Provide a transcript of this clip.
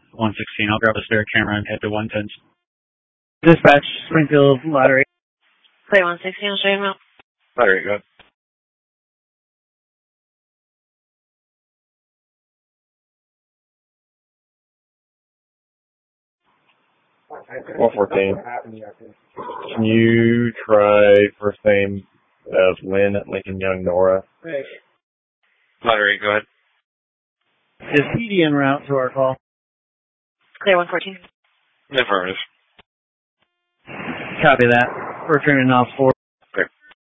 116. I'll grab a spare camera and head to 110. Dispatch, Springfield Lottery. Clear 116, I'll show you out. Lottery, go ahead. Can you try first name as Lynn at Lincoln Young Nora? Right. Lottery, go ahead. Is PD en route to our call? Clear 114. Affirmative. Copy that. We're turning off 4.